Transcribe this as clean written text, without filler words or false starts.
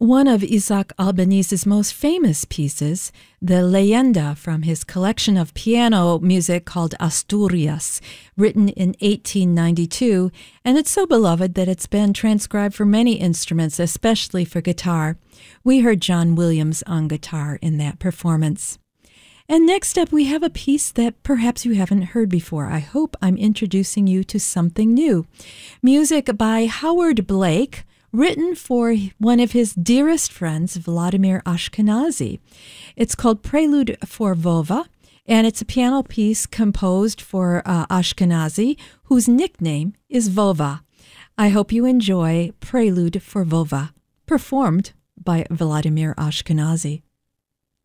One of Isaac Albanese's most famous pieces, the Leyenda from his collection of piano music called Asturias, written in 1892, and it's so beloved that it's been transcribed for many instruments, especially for guitar. We heard John Williams on guitar in that performance. And next up, we have a piece that perhaps you haven't heard before. I hope I'm introducing you to something new. Music by Howard Blake, written for one of his dearest friends, Vladimir Ashkenazy. It's called Prelude for Vova, and it's a piano piece composed for Ashkenazy, whose nickname is Vova. I hope you enjoy Prelude for Vova, performed by Vladimir Ashkenazy.